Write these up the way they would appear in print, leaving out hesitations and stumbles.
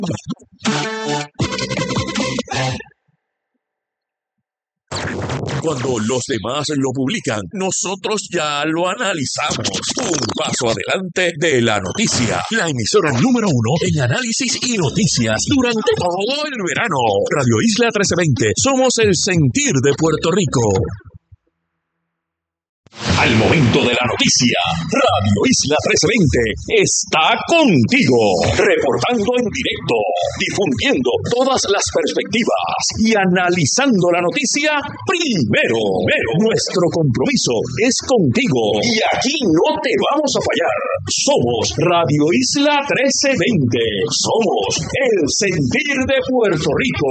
Cuando los demás lo publican, nosotros ya lo analizamos. Un paso adelante de la noticia. La emisora número 1 en análisis y noticias durante todo el verano. Radio Isla 1320. Somos el sentir de Puerto Rico. Al momento de la noticia, Radio Isla 1320 está contigo, reportando en directo, difundiendo todas las perspectivas y analizando la noticia primero. Nuestro compromiso es contigo y aquí no te vamos a fallar. Somos Radio Isla 1320. Somos el sentir de Puerto Rico.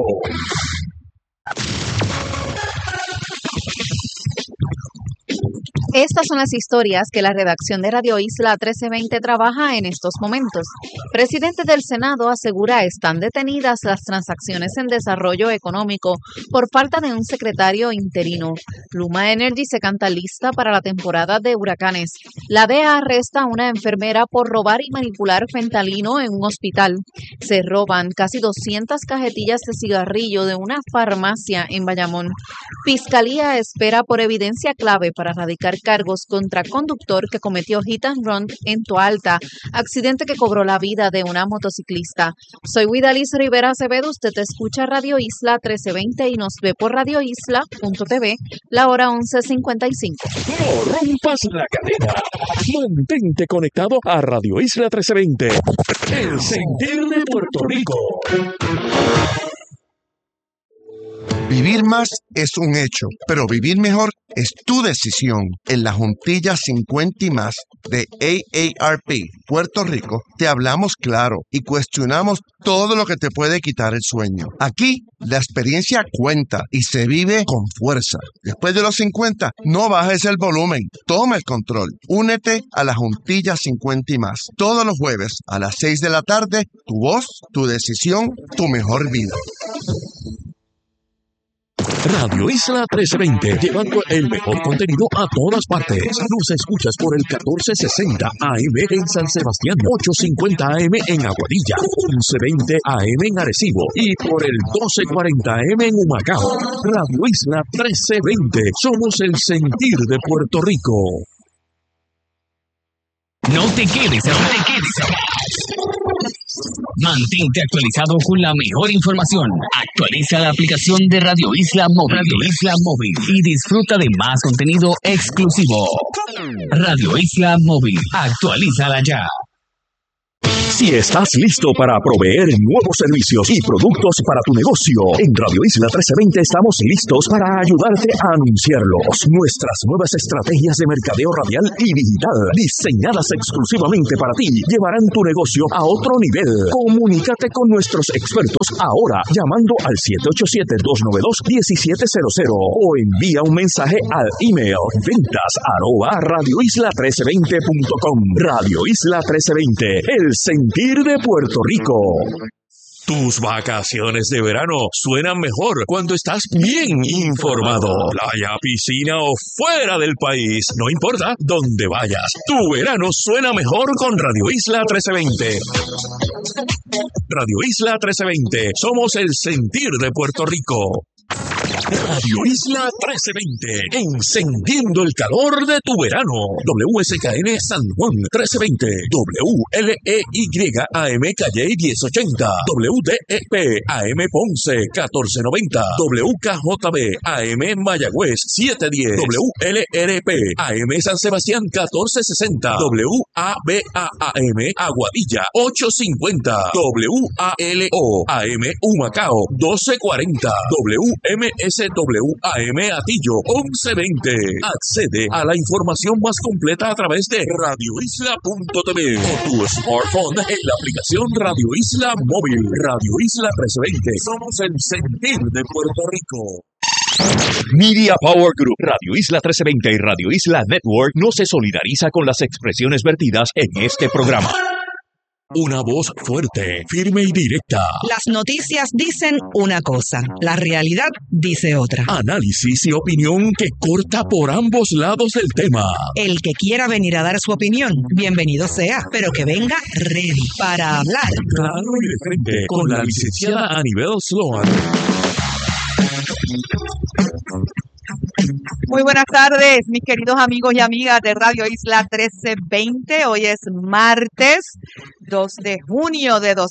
Estas son las historias que la redacción de Radio Isla 1320 trabaja en estos momentos. Presidente del Senado asegura están detenidas las transacciones en desarrollo económico por falta de un secretario interino. Luma Energy se canta lista para la temporada de huracanes. La DEA arresta a una enfermera por robar y manipular fentanilo en un hospital. Se roban casi 200 cajetillas de cigarrillo de una farmacia en Bayamón. Fiscalía espera por evidencia clave para radicar cargos contra conductor que cometió hit and run en Toalta, accidente que cobró la vida de una motociclista. Soy Guidalis Rivera Acevedo, usted escucha Radio Isla 1320 y nos ve por radioisla.tv, la hora 11:55. No rompas la cadena. Mantente conectado a Radio Isla 1320. El sentir de Puerto Rico. Vivir más es un hecho, pero vivir mejor es tu decisión. En la Juntilla 50 y más de AARP Puerto Rico te hablamos claro y cuestionamos todo lo que te puede quitar el sueño. Aquí la experiencia cuenta y se vive con fuerza. Después de los 50, no bajes el volumen, toma el control. Únete a la Juntilla 50 y más. Todos los jueves a las 6 de la tarde, tu voz, tu decisión, tu mejor vida. Radio Isla 1320, llevando el mejor contenido a todas partes. Nos escuchas por el 1460 AM en San Sebastián, 850 AM en Aguadilla, 1120 AM en Arecibo y por el 1240 AM en Humacao. Radio Isla 1320, somos el sentir de Puerto Rico. No te quedes atrás. Mantente actualizado con la mejor información. Actualiza la aplicación de Radio Isla Móvil. Y disfruta de más contenido exclusivo. Radio Isla Móvil. Actualízala ya. Si estás listo para proveer nuevos servicios y productos para tu negocio, en Radio Isla 1320 estamos listos para ayudarte a anunciarlos. Nuestras nuevas estrategias de mercadeo radial y digital, diseñadas exclusivamente para ti, llevarán tu negocio a otro nivel. Comunícate con nuestros expertos ahora llamando al 787-292-1700 o envía un mensaje al email ventas@radioisla1320.com. Radio Isla 1320, el sentir de Puerto Rico. Tus vacaciones de verano suenan mejor cuando estás bien informado. Playa, piscina o fuera del país, no importa dónde vayas. Tu verano suena mejor con Radio Isla 1320. Radio Isla 1320, somos el sentir de Puerto Rico. Radio Isla 1320, encendiendo el calor de tu verano. WSKN San Juan 1320, WLEY AM Calle 1080, WDEP AM Ponce 1490, WKJB AM Mayagüez 710, WLRP AM San Sebastián 1460, WABA-AM Aguadilla 850, WALO AM Humacao 1240, WMSWAM Atillo 1120. Accede a la información más completa a través de radioisla.tv o tu smartphone en la aplicación Radio Isla Móvil. Radio Isla 1320. Somos el sentir de Puerto Rico. Media Power Group, Radio Isla 1320 y Radio Isla Network no se solidariza con las expresiones vertidas en este programa. Una voz fuerte, firme y directa. Las noticias dicen una cosa, la realidad dice otra. Análisis y opinión que corta por ambos lados del tema. El que quiera venir a dar su opinión, bienvenido sea, pero que venga ready para hablar. Claro y de frente, con la licenciada Anibel Sloan. Muy buenas tardes, mis queridos amigos y amigas de Radio Isla 1320. Hoy es martes 2 de junio de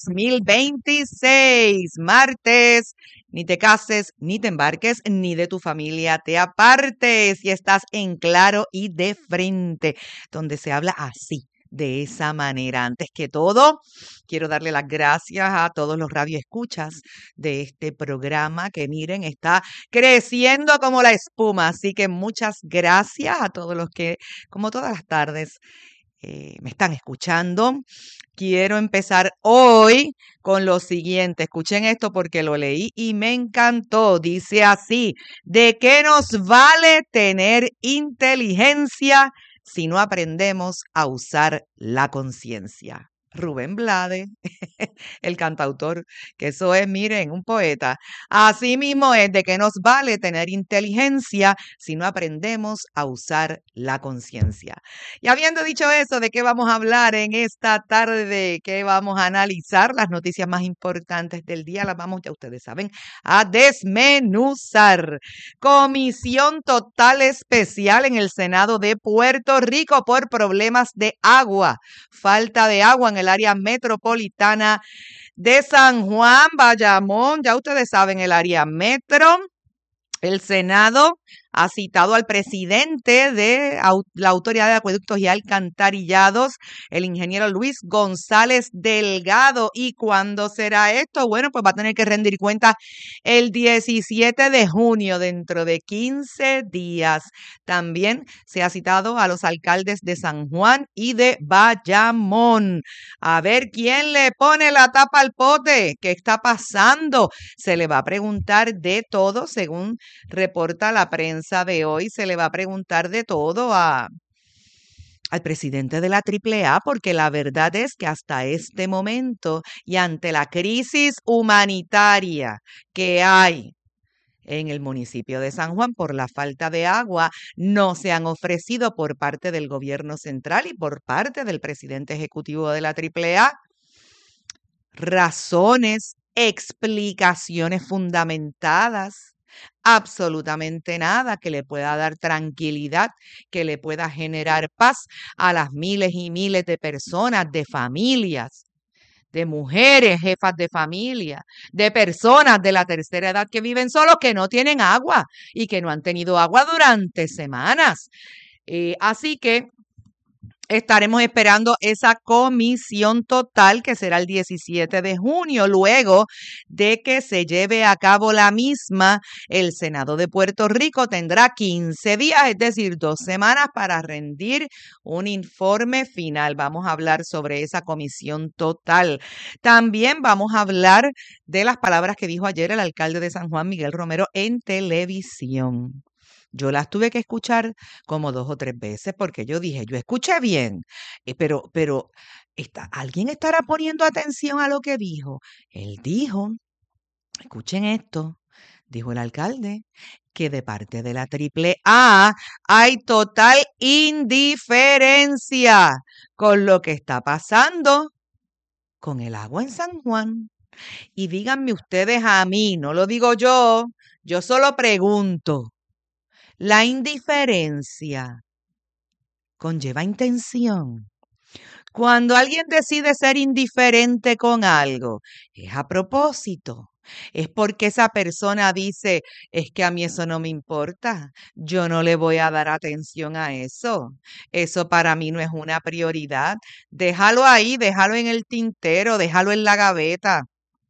2026. Martes, ni te cases, ni te embarques, ni de tu familia te apartes. Y estás en Claro y de Frente, donde se habla así, de esa manera. Antes que todo, quiero darle las gracias a todos los radioescuchas de este programa que, miren, está creciendo como la espuma. Así que muchas gracias a todos los que, como todas las tardes, me están escuchando. Quiero empezar hoy con lo siguiente. Escuchen esto porque lo leí y me encantó. Dice así: ¿de qué nos vale tener inteligencia si no aprendemos a usar la conciencia? Rubén Blades, el cantautor, que eso es, miren, un poeta. Así mismo es: de qué nos vale tener inteligencia si no aprendemos a usar la conciencia. Y habiendo dicho eso, ¿de qué vamos a hablar en esta tarde? ¿Qué vamos a analizar? Las noticias más importantes del día las vamos, ya ustedes saben, a desmenuzar. Comisión total especial en el Senado de Puerto Rico por problemas de agua. Falta de agua en el área metropolitana de San Juan, Bayamón. Ya ustedes saben, el área metro. El Senado ha citado al presidente de la Autoridad de Acueductos y Alcantarillados, el ingeniero Luis González Delgado. ¿Y cuándo será esto? Bueno, pues va a tener que rendir cuentas el 17 de junio, dentro de 15 días. También se ha citado a los alcaldes de San Juan y de Bayamón. A ver quién le pone la tapa al pote. ¿Qué está pasando? Se le va a preguntar de todo, según reporta la prensa de hoy. Se le va a preguntar de todo al presidente de la AAA, porque la verdad es que hasta este momento y ante la crisis humanitaria que hay en el municipio de San Juan por la falta de agua, no se han ofrecido por parte del gobierno central y por parte del presidente ejecutivo de la AAA razones, explicaciones fundamentadas. Absolutamente nada que le pueda dar tranquilidad, que le pueda generar paz a las miles y miles de personas, de familias, de mujeres, jefas de familia, de personas de la tercera edad que viven solos, que no tienen agua y que no han tenido agua durante semanas. Así que estaremos esperando esa comisión total, que será el 17 de junio. Luego de que se lleve a cabo la misma, el Senado de Puerto Rico tendrá 15 días, es decir, 2 semanas, para rendir un informe final. Vamos a hablar sobre esa comisión total. También vamos a hablar de las palabras que dijo ayer el alcalde de San Juan, Miguel Romero, en televisión. Yo las tuve que escuchar como 2 o 3 veces porque yo dije, yo escuché bien, pero ¿alguien estará poniendo atención a lo que dijo? Él dijo, escuchen esto, dijo el alcalde, que de parte de la AAA hay total indiferencia con lo que está pasando con el agua en San Juan. Y díganme ustedes a mí, no lo digo yo solo pregunto. La indiferencia conlleva intención. Cuando alguien decide ser indiferente con algo, es a propósito. Es porque esa persona dice, es que a mí eso no me importa. Yo no le voy a dar atención a eso. Eso para mí no es una prioridad. Déjalo ahí, déjalo en el tintero, déjalo en la gaveta.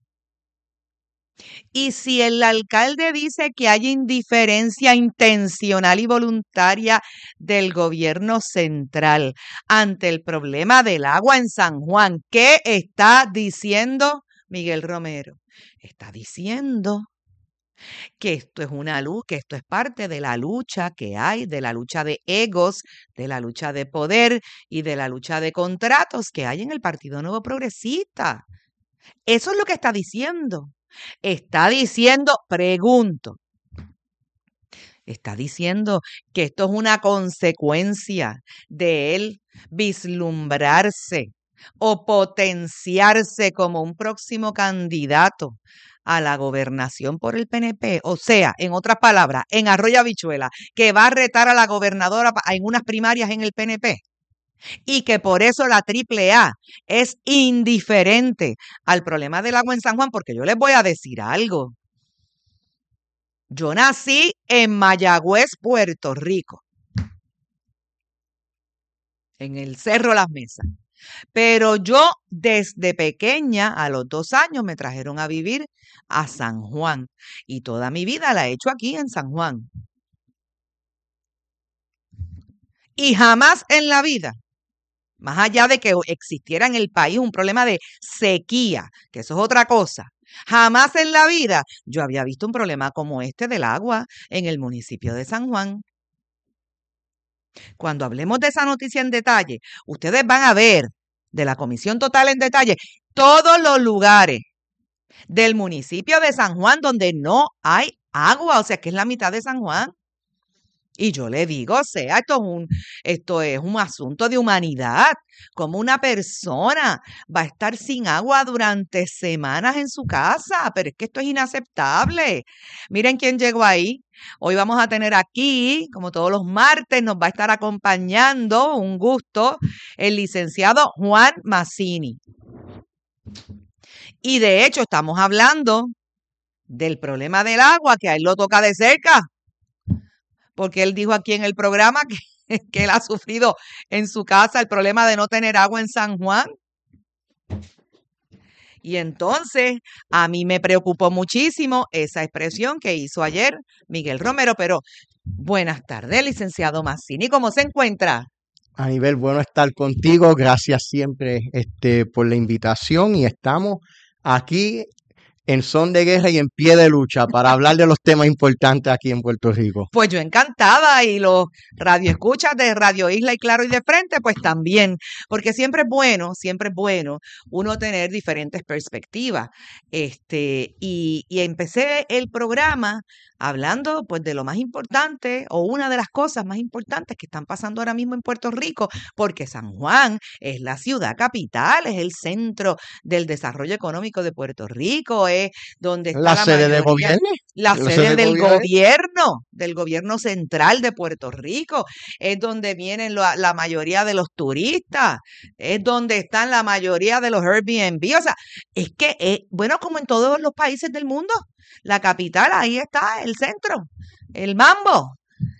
Y si el alcalde dice que hay indiferencia intencional y voluntaria del gobierno central ante el problema del agua en San Juan, ¿qué está diciendo Miguel Romero? Está diciendo que esto es una luz, que esto es parte de la lucha que hay, de la lucha de egos, de la lucha de poder y de la lucha de contratos que hay en el Partido Nuevo Progresista. Eso es lo que está diciendo. Está diciendo, pregunto, está diciendo que esto es una consecuencia de él vislumbrarse o potenciarse como un próximo candidato a la gobernación por el PNP. O sea, en otras palabras, en Arroyo Habichuela, que va a retar a la gobernadora en unas primarias en el PNP. Y que por eso la AAA es indiferente al problema del agua en San Juan, porque yo les voy a decir algo. Yo nací en Mayagüez, Puerto Rico, en el Cerro Las Mesas. Pero yo desde pequeña, a los 2 años, me trajeron a vivir a San Juan. Y toda mi vida la he hecho aquí en San Juan. Y jamás en la vida, más allá de que existiera en el país un problema de sequía, que eso es otra cosa, jamás en la vida yo había visto un problema como este del agua en el municipio de San Juan. Cuando hablemos de esa noticia en detalle, ustedes van a ver de la Comisión Total en detalle todos los lugares del municipio de San Juan donde no hay agua, o sea que es la mitad de San Juan. Y yo le digo, o sea, esto es un asunto de humanidad. Como una persona va a estar sin agua durante semanas en su casa, pero es que esto es inaceptable. Miren quién llegó ahí. Hoy vamos a tener aquí, como todos los martes, nos va a estar acompañando, un gusto, el licenciado Juan Mazzini. Y de hecho estamos hablando del problema del agua, que a él lo toca de cerca, porque él dijo aquí en el programa que él ha sufrido en su casa el problema de no tener agua en San Juan. Y entonces a mí me preocupó muchísimo esa expresión que hizo ayer Miguel Romero. Pero buenas tardes, licenciado Mazzini, ¿cómo se encuentra? Anibel, bueno estar contigo. Gracias siempre por la invitación y estamos aquí en son de guerra y en pie de lucha para hablar de los temas importantes aquí en Puerto Rico. Pues yo encantada, y los radioescuchas de Radio Isla y Claro y de Frente, pues también, porque siempre es bueno uno tener diferentes perspectivas. Y empecé el programa hablando pues de lo más importante, o una de las cosas más importantes que están pasando ahora mismo en Puerto Rico, porque San Juan es la ciudad capital, es el centro del desarrollo económico de Puerto Rico, es donde está la sede del gobierno, la sede del gobierno central de Puerto Rico, es donde vienen la mayoría de los turistas, es donde están la mayoría de los Airbnb. O sea, es que, bueno, como en todos los países del mundo, la capital, ahí está el centro, el mambo,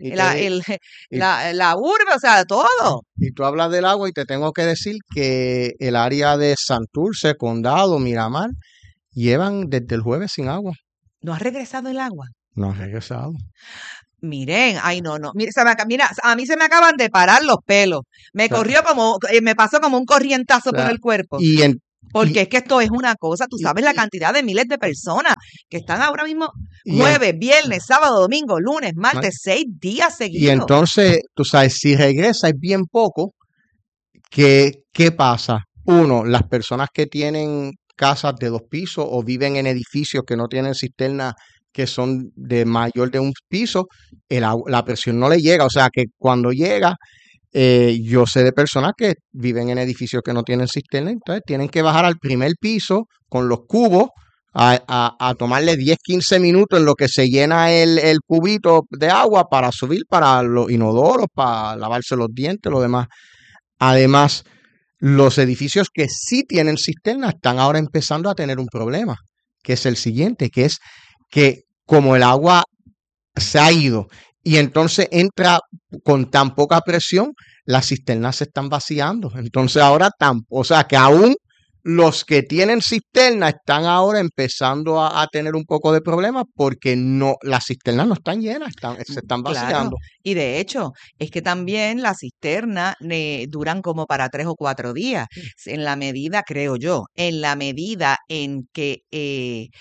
la urbe, o sea, todo. Y tú hablas del agua y te tengo que decir que el área de Santurce, Condado, Miramar, llevan desde el jueves sin agua. ¿No ha regresado el agua? No ha regresado. Miren, ay no, mira, a mí se me acaban de parar los pelos. Me pasó como un corrientazo por el cuerpo. Porque es que esto es una cosa, tú sabes la cantidad de miles de personas que están ahora mismo jueves, viernes, sábado, domingo, lunes, martes, 6 días seguidos. Y entonces, tú sabes, si regresa es bien poco. ¿Qué pasa? Uno, las personas que tienen casas de 2 pisos o viven en edificios que no tienen cisterna, que son de mayor de 1 piso, la presión no le llega. O sea que cuando llega, yo sé de personas que viven en edificios que no tienen cisterna, entonces tienen que bajar al primer piso con los cubos a tomarle 10, 15 minutos en lo que se llena el cubito de agua para subir para los inodoros, para lavarse los dientes, lo demás. Además, los edificios que sí tienen cisterna están ahora empezando a tener un problema, que es el siguiente, que es que como el agua se ha ido y entonces entra con tan poca presión, las cisternas se están vaciando. Entonces ahora, o sea que aún los que tienen cisterna están ahora empezando a tener un poco de problemas porque las cisternas no están llenas, se están vaciando. Claro. Y de hecho, es que también las cisternas duran como para 3 o 4 días, en la medida, creo yo, en la medida en que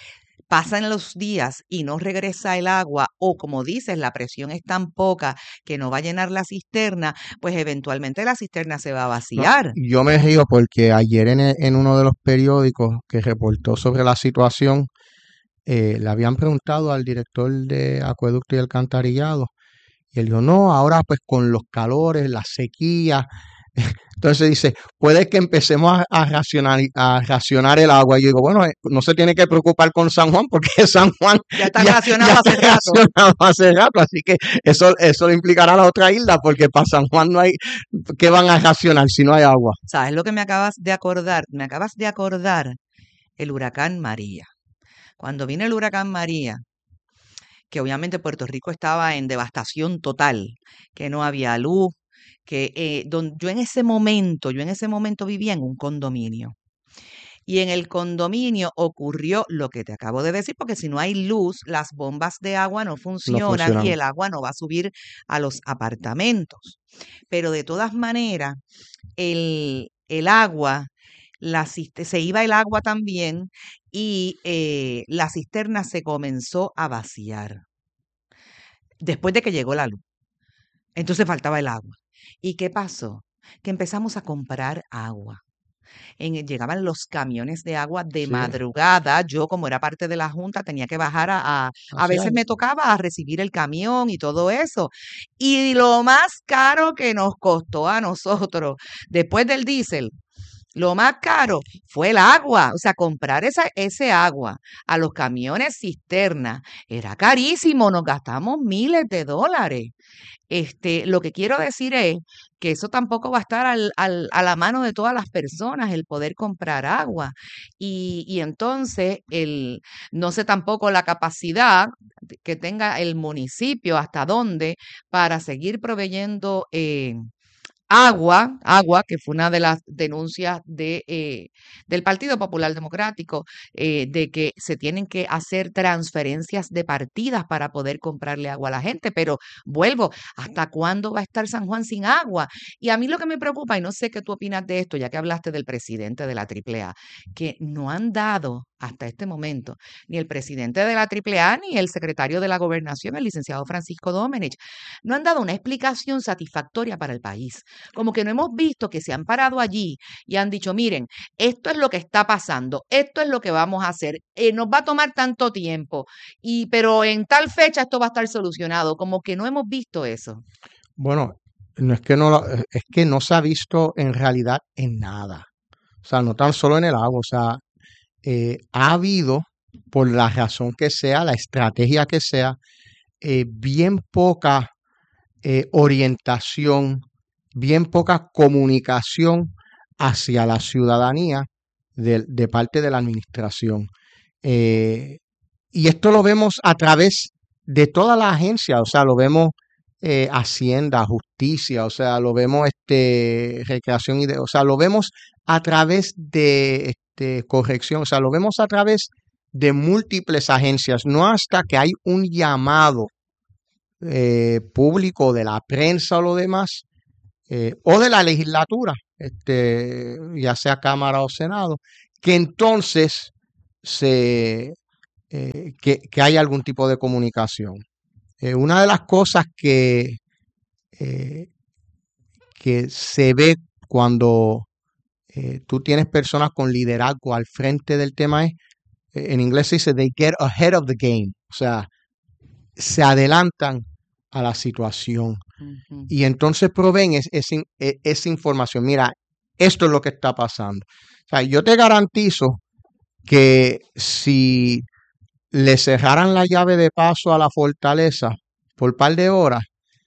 pasan los días y no regresa el agua, o como dices, la presión es tan poca que no va a llenar la cisterna, pues eventualmente la cisterna se va a No, vaciar. yo me río porque ayer en uno de los periódicos que reportó sobre la situación, le habían preguntado al director de Acueducto y Alcantarillado, y él dijo, no, ahora pues con los calores, la sequía, entonces dice, puede que empecemos a racionar el agua. Y yo digo, bueno, no se tiene que preocupar con San Juan porque San Juan Ya está ya racionado está hace rato. racionado hace rato, así que eso le implicará a la otra isla porque para San Juan no hay, ¿qué van a racionar si no hay agua? ¿Sabes lo que me acabas de acordar? Me acabas de acordar el huracán María. Cuando vino el huracán María, que obviamente Puerto Rico estaba en devastación total, que no había luz, que yo en ese momento vivía en un condominio. Y en el condominio ocurrió lo que te acabo de decir, porque si no hay luz, las bombas de agua no No funcionan y funcionan. el agua no va a subir a los apartamentos. Pero de todas maneras, el agua, se iba el agua también y la cisterna se comenzó a vaciar después de que llegó la luz. Entonces faltaba el agua. ¿Y qué pasó? Que empezamos a comprar agua. Llegaban los camiones de agua de Sí, madrugada. Yo, como era parte de la junta, tenía que bajar a así veces es. me tocaba a recibir el camión y todo eso. Y lo más caro que nos costó a nosotros, después del diésel, lo más caro fue el agua. O sea, comprar ese agua a los camiones cisterna era carísimo. Nos gastamos miles de dólares. Lo que quiero decir es que eso tampoco va a estar a la mano de todas las personas, el poder comprar agua. Y entonces, no sé tampoco la capacidad que tenga el municipio, hasta dónde, para seguir proveyendo agua, que fue una de las denuncias del Partido Popular Democrático, de que se tienen que hacer transferencias de partidas para poder comprarle agua a la gente. Pero vuelvo, ¿hasta cuándo va a estar San Juan sin agua? Y a mí lo que me preocupa, y no sé qué tú opinas de esto, ya que hablaste del presidente de la AAA, que no han dado hasta este momento ni el presidente de la AAA ni el secretario de la Gobernación, el licenciado Francisco Domenech, no han dado una explicación satisfactoria para el país. Como que no hemos visto que se han parado allí y han dicho, miren, esto es lo que está pasando, esto es lo que vamos a hacer, nos va a tomar tanto tiempo, pero en tal fecha esto va a estar solucionado. Como que no hemos visto eso. Bueno, no es que es que no se ha visto en realidad en nada. O sea, no tan solo en el agua, o sea, ha habido, por la razón que sea, la estrategia que sea, bien poca orientación, bien poca comunicación hacia la ciudadanía de parte de la administración. Y esto lo vemos a través de toda la agencia, o sea, lo vemos Hacienda, Justicia, o sea, lo vemos Recreación, o sea, lo vemos a través de Corrección, o sea, lo vemos a través de múltiples agencias, no hasta que hay un llamado público de la prensa o lo demás, o de la legislatura, ya sea Cámara o Senado, que entonces que hay algún tipo de comunicación. Una de las cosas que se ve cuando tú tienes personas con liderazgo al frente del tema es, en inglés se dice, they get ahead of the game, o sea, se adelantan a la situación y entonces proveen esa información. Mira, esto es lo que está pasando. O sea, yo te garantizo que si le cerraran la llave de paso a la fortaleza por un par de horas,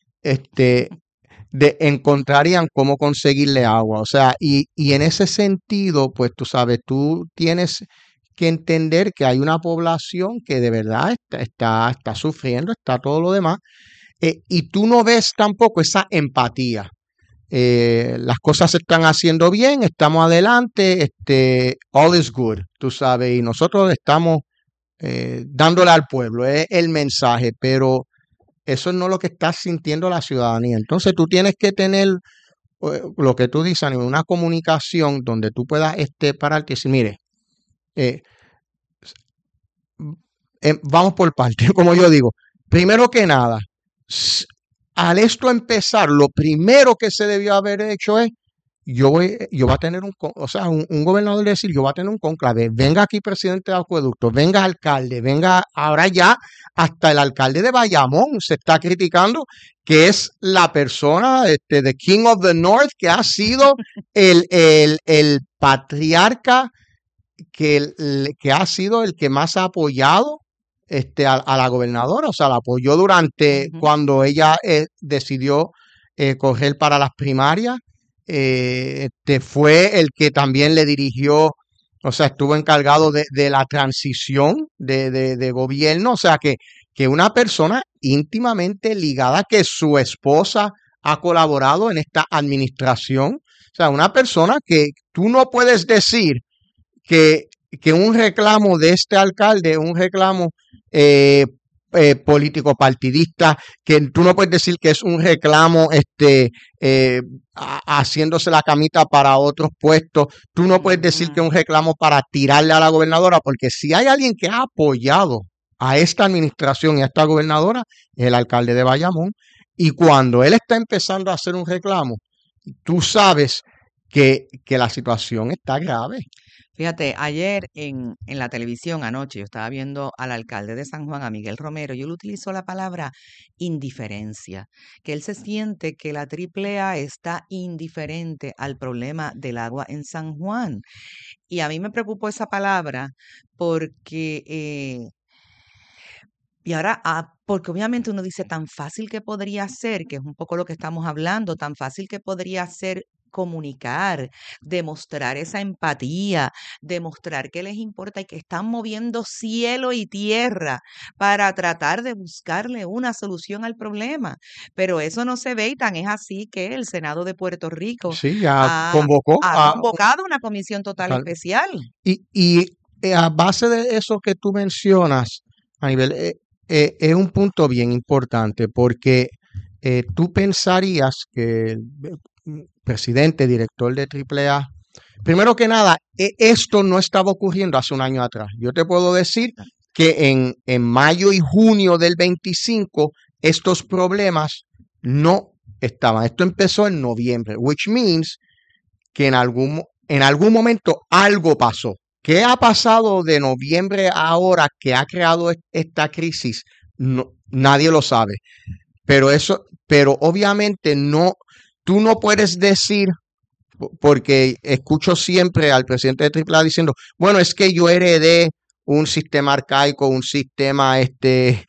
encontrarían cómo conseguirle agua. O sea, y en ese sentido, pues tú sabes, tú tienes que entender que hay una población que de verdad está sufriendo, está todo lo demás, y tú no ves tampoco esa empatía. Las cosas se están haciendo bien, estamos adelante, all is good, tú sabes, y nosotros estamos dándole al pueblo, es el mensaje, pero eso no es lo que está sintiendo la ciudadanía. Entonces tú tienes que tener lo que tú dices, una comunicación donde tú puedas pararte y decir, mire, vamos por partes, como yo digo. Primero que nada, al esto empezar, lo primero que se debió haber hecho es, yo voy a tener un gobernador decir, yo voy a tener un conclave, venga aquí presidente de acueducto, venga alcalde, venga, ahora ya hasta el alcalde de Bayamón se está criticando que es la persona, the King of the North, que ha sido el patriarca que ha sido el que más ha apoyado a la gobernadora, o sea, la apoyó durante cuando ella decidió correr para las primarias. Fue el que también le dirigió, o sea, estuvo encargado de la transición de gobierno, o sea, que una persona íntimamente ligada, que su esposa ha colaborado en esta administración, o sea, una persona que tú no puedes decir que un reclamo de este alcalde, un reclamo político partidista, que tú no puedes decir que es un reclamo haciéndose la camita para otros puestos, tú no puedes decir que es un reclamo para tirarle a la gobernadora, porque si hay alguien que ha apoyado a esta administración y a esta gobernadora, es el alcalde de Bayamón, y cuando él está empezando a hacer un reclamo, tú sabes que la situación está grave. Fíjate, ayer en la televisión anoche yo estaba viendo al alcalde de San Juan, a Miguel Romero, y él utilizó la palabra indiferencia, que él se siente que la AAA está indiferente al problema del agua en San Juan. Y a mí me preocupó esa palabra porque porque obviamente uno dice tan fácil que podría ser, que es un poco lo que estamos hablando, tan fácil que podría ser comunicar, demostrar esa empatía, demostrar que les importa y que están moviendo cielo y tierra para tratar de buscarle una solución al problema. Pero eso no se ve y tan es así que el Senado de Puerto Rico Sí, ya ha convocado una comisión total especial. Y a base de eso que tú mencionas, a nivel, es un punto bien importante porque tú pensarías que el presidente, director de AAA, primero que nada, esto no estaba ocurriendo hace un año atrás. Yo te puedo decir que en mayo y junio del 25 estos problemas no estaban. Esto empezó en noviembre, which means que en algún momento algo pasó. ¿Qué ha pasado de noviembre a ahora que ha creado esta crisis? No, nadie lo sabe. Pero obviamente no, tú no puedes decir, porque escucho siempre al presidente de AAA diciendo, bueno, es que yo heredé un sistema arcaico, un sistema que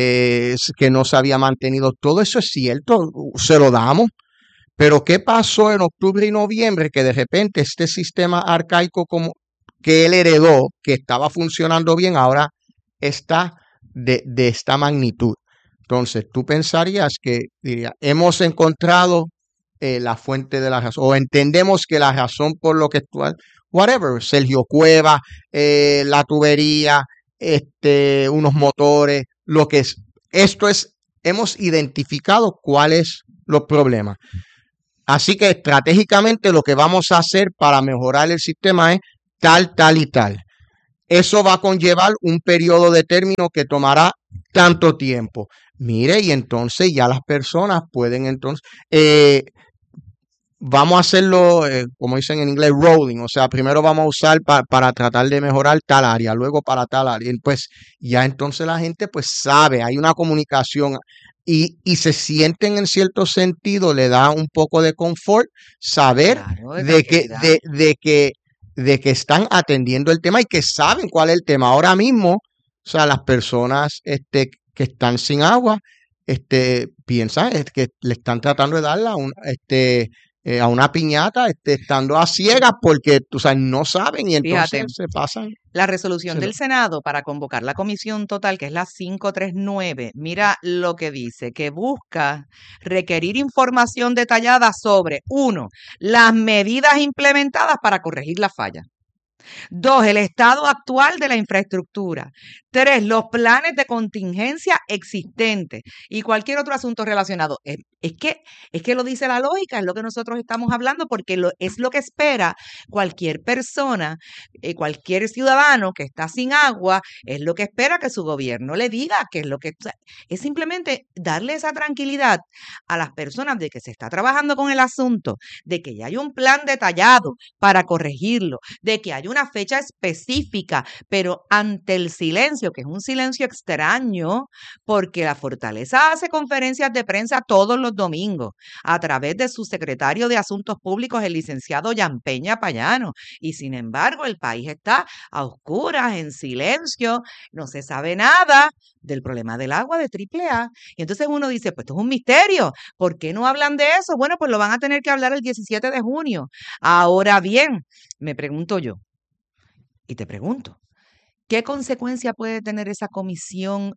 no se había mantenido. Todo eso es cierto, se lo damos. Pero ¿qué pasó en octubre y noviembre? Que de repente este sistema arcaico como que él heredó, que estaba funcionando bien, ahora está de esta magnitud. Entonces, tú pensarías que hemos encontrado la fuente de la razón, o entendemos que la razón por lo que actual, whatever, Sergio Cueva, la tubería, unos motores, lo que es. Hemos identificado cuáles los problemas. Así que estratégicamente lo que vamos a hacer para mejorar el sistema es tal, tal y tal. Eso va a conllevar un periodo de término que tomará tanto tiempo. Mire, y entonces ya las personas pueden vamos a hacerlo, como dicen en inglés, rolling. O sea, primero vamos a usar para tratar de mejorar tal área, luego para tal área. Pues ya entonces la gente pues sabe, hay una comunicación y se sienten en cierto sentido, le da un poco de confort saber de que están atendiendo el tema y que saben cuál es el tema. Ahora mismo, o sea, las personas que están sin agua, piensan que le están tratando de darla a una piñata, estando a ciegas porque no saben y entonces Fíjate, se pasan. La resolución del Senado para convocar la comisión total, que es la 539, mira lo que dice, que busca requerir información detallada sobre, 1, las medidas implementadas para corregir la falla. 2, el estado actual de la infraestructura. 3, los planes de contingencia existentes y cualquier otro asunto relacionado. Es que lo dice la lógica, es lo que nosotros estamos hablando, porque es lo que espera cualquier persona, cualquier ciudadano que está sin agua, es lo que espera que su gobierno le diga, que es lo que... Es simplemente darle esa tranquilidad a las personas de que se está trabajando con el asunto, de que ya hay un plan detallado para corregirlo, de que hay una fecha específica, pero ante el silencio, que es un silencio extraño, porque la Fortaleza hace conferencias de prensa todos los domingos a través de su secretario de Asuntos Públicos, el licenciado Yampeña Payano, y sin embargo el país está a oscuras, en silencio, no se sabe nada del problema del agua de AAA. Y entonces uno dice, pues esto es un misterio, ¿por qué no hablan de eso? Bueno, pues lo van a tener que hablar el 17 de junio. Ahora bien, me pregunto yo, y te pregunto, ¿qué consecuencia puede tener esa comisión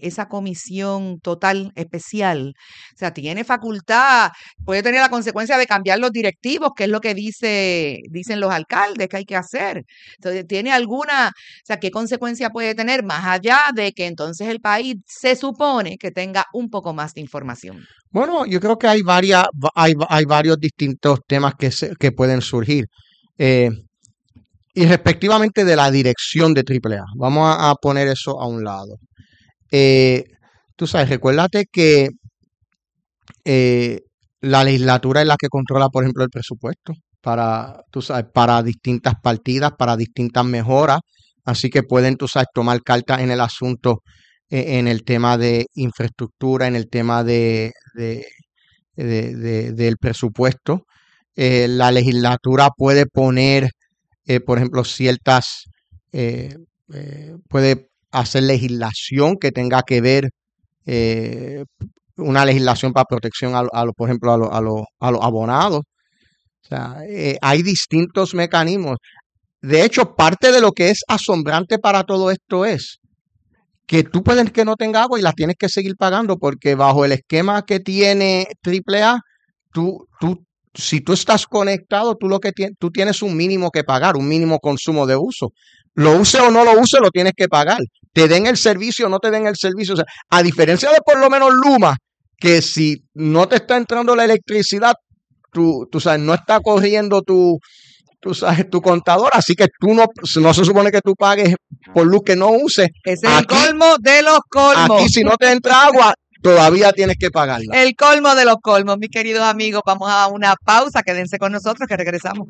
total especial? O sea, tiene facultad, puede tener la consecuencia de cambiar los directivos, que es lo que dicen los alcaldes que hay que hacer. Entonces, ¿tiene alguna, o sea, qué consecuencia puede tener más allá de que entonces el país se supone que tenga un poco más de información? Bueno, yo creo que hay varios distintos temas que pueden surgir. Y respectivamente de la dirección de AAA. Vamos a poner eso a un lado. Tú sabes, recuérdate que la legislatura es la que controla, por ejemplo, el presupuesto para distintas partidas, para distintas mejoras. Así que pueden, tomar cartas en el asunto, en el tema de infraestructura, en el tema del presupuesto. La legislatura puede poner, por ejemplo, puede hacer legislación que tenga que ver, una legislación para protección por ejemplo, a los abonados. O sea, hay distintos mecanismos. De hecho, parte de lo que es asombrante para todo esto es que tú puedes que no tenga agua y la tienes que seguir pagando, porque bajo el esquema que tiene AAA, si tú estás conectado, tú tienes un mínimo que pagar, un mínimo consumo de uso. Lo use o no lo use, lo tienes que pagar. Te den el servicio o no te den el servicio. O sea, a diferencia de por lo menos Luma, que si no te está entrando la electricidad, tú sabes, no está corriendo tu contador, así que tú no se supone que tú pagues por luz que no uses. Ese es el colmo de los colmos. Aquí si no te entra agua, todavía tienes que pagarla. El colmo de los colmos, mis queridos amigos. Vamos a una pausa. Quédense con nosotros que regresamos.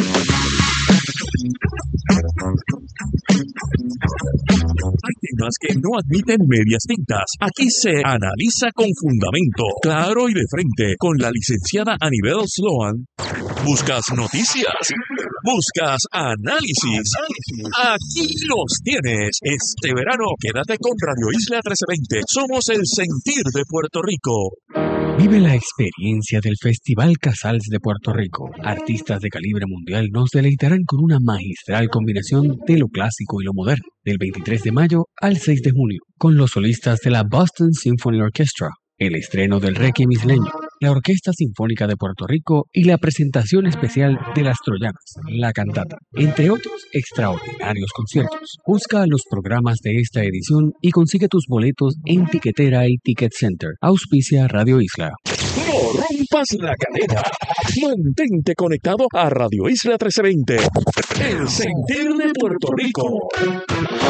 Hay temas que no admiten medias tintas. Aquí se analiza con fundamento, claro y de frente, con la licenciada Anibel Sloan. ¿Buscas noticias? ¿Buscas análisis? Aquí los tienes. Este verano, quédate con Radio Isla 1320. Somos el sentir de Puerto Rico. Vive la experiencia del Festival Casals de Puerto Rico. Artistas de calibre mundial nos deleitarán con una magistral combinación de lo clásico y lo moderno, del 23 de mayo al 6 de junio, con los solistas de la Boston Symphony Orchestra, el estreno del Requiem isleño, la Orquesta Sinfónica de Puerto Rico y la presentación especial de Las Troyanas, la cantata, entre otros extraordinarios conciertos. Busca los programas de esta edición y consigue tus boletos en Tiquetera y Ticket Center. Auspicia Radio Isla. No rompas la cadena. Mantente conectado a Radio Isla 1320. El sentir de Puerto Rico.